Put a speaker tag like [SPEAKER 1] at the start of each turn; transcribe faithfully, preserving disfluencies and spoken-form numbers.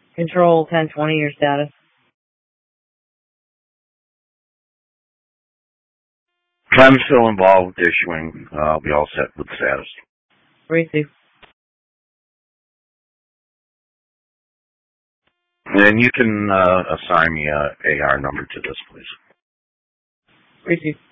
[SPEAKER 1] Control ten twenty, your status.
[SPEAKER 2] I'm still involved with issuing. Uh, I'll be all set with status.
[SPEAKER 1] Receive.
[SPEAKER 2] And you can uh, assign me a A R number to this, please.
[SPEAKER 1] Receive.